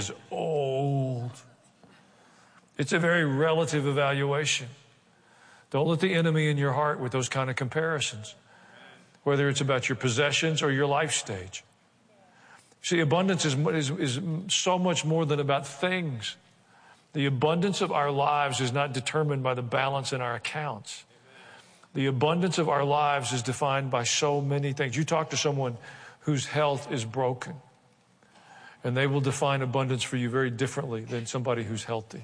is old. It's a very relative evaluation. Don't let the enemy in your heart with those kind of comparisons, whether it's about your possessions or your life stage. See, abundance is so much more than about things. The abundance of our lives is not determined by the balance in our accounts. The abundance of our lives is defined by so many things. You talk to someone whose health is broken, and they will define abundance for you very differently than somebody who's healthy.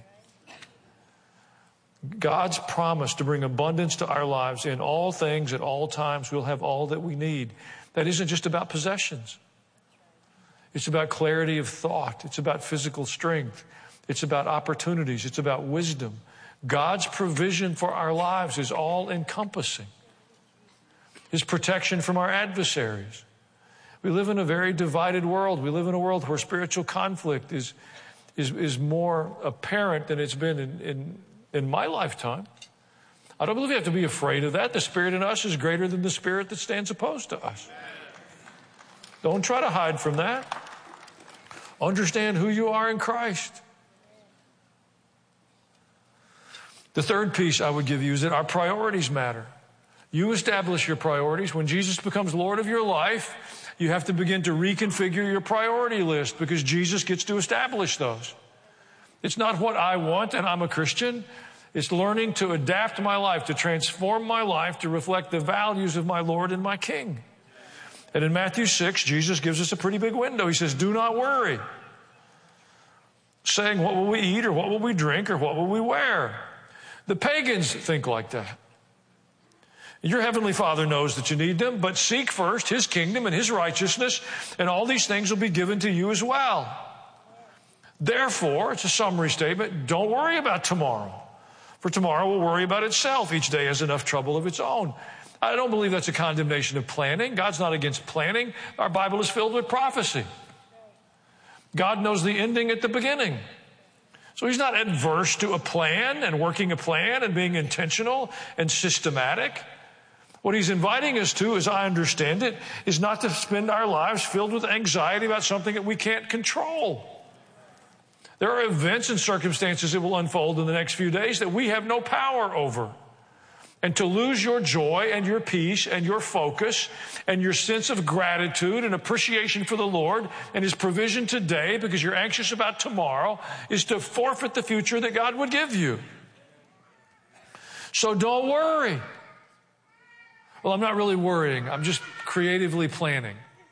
God's promise to bring abundance to our lives in all things at all times. We'll have all that we need. That isn't just about possessions. It's about clarity of thought. It's about physical strength. It's about opportunities. It's about wisdom. God's provision for our lives is all-encompassing. His protection from our adversaries. We live in a very divided world. We live in a world where spiritual conflict is more apparent than it's been in my lifetime. I don't believe you have to be afraid of that. The spirit in us is greater than the spirit that stands opposed to us. Don't try to hide from that. Understand who you are in Christ. The third piece I would give you is that our priorities matter. You establish your priorities. When Jesus becomes Lord of your life, you have to begin to reconfigure your priority list because Jesus gets to establish those. It's not what I want and I'm a Christian. It's learning to adapt my life, to transform my life, to reflect the values of my Lord and my King. And in Matthew 6, Jesus gives us a pretty big window. He says, do not worry, saying, what will we eat or what will we drink or what will we wear? The pagans think like that. Your heavenly Father knows that you need them, but seek first His kingdom and His righteousness, and all these things will be given to you as well. Therefore, it's a summary statement, don't worry about tomorrow, for tomorrow will worry about itself. Each day has enough trouble of its own. I don't believe that's a condemnation of planning. God's not against planning. Our Bible is filled with prophecy. God knows the ending at the beginning. So He's not adverse to a plan and working a plan and being intentional and systematic. What He's inviting us to, as I understand it, is not to spend our lives filled with anxiety about something that we can't control. There are events and circumstances that will unfold in the next few days that we have no power over. And to lose your joy and your peace and your focus and your sense of gratitude and appreciation for the Lord and His provision today because you're anxious about tomorrow is to forfeit the future that God would give you. So don't worry. Well, I'm not really worrying. I'm just creatively planning.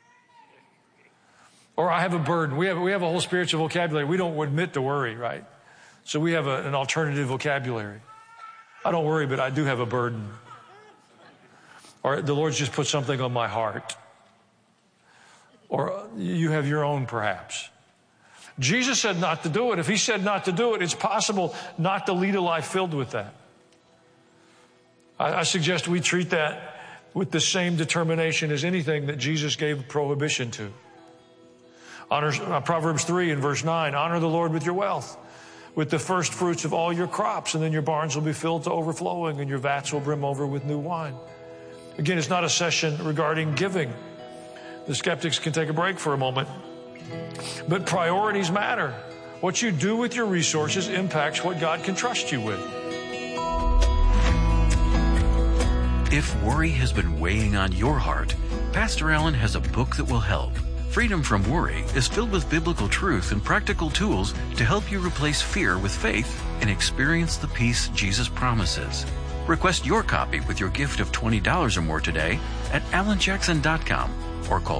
Or I have a burden. We have a whole spiritual vocabulary. We don't admit to worry, right? So we have an alternative vocabulary. I don't worry, but I do have a burden. Or the Lord's just put something on my heart. Or you have your own, perhaps. Jesus said not to do it. If He said not to do it, it's possible not to lead a life filled with that. I suggest we treat that with the same determination as anything that Jesus gave prohibition to. Proverbs 3 and verse 9, honor the Lord with your wealth, with the first fruits of all your crops, and then your barns will be filled to overflowing and your vats will brim over with new wine. Again, it's not a session regarding giving. The skeptics can take a break for a moment. But priorities matter. What you do with your resources impacts what God can trust you with. If worry has been weighing on your heart, Pastor Allen has a book that will help. Freedom from Worry is filled with biblical truth and practical tools to help you replace fear with faith and experience the peace Jesus promises. Request your copy with your gift of $20 or more today at alanjackson.com or call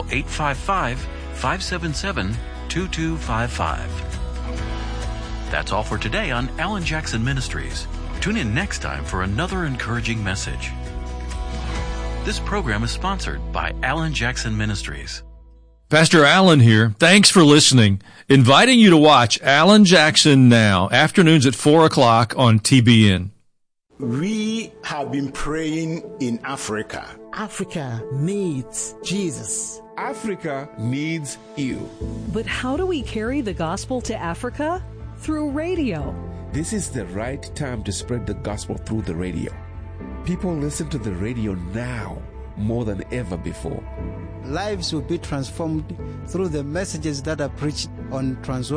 855-577-2255. That's all for today on Alan Jackson Ministries. Tune in next time for another encouraging message. This program is sponsored by Alan Jackson Ministries. Pastor Allen here. Thanks for listening. Inviting you to watch Alan Jackson Now, afternoons at 4 o'clock on TBN. We have been praying in Africa. Africa needs Jesus. Africa needs you. But how do we carry the gospel to Africa? Through radio. This is the right time to spread the gospel through the radio. People listen to the radio now more than ever before. Lives will be transformed through the messages that are preached on Trans